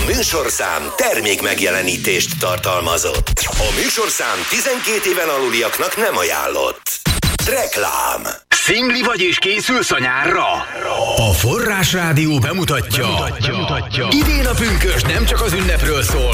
műsorszám termék megjelenítést tartalmazott. A műsorszám 12 éven aluliaknak nem ajánlott. Reklám. Szingli vagy és készülsz a nyárra? A Forrás Rádió bemutatja. Idén a pünkösd nem csak az ünnepről szól,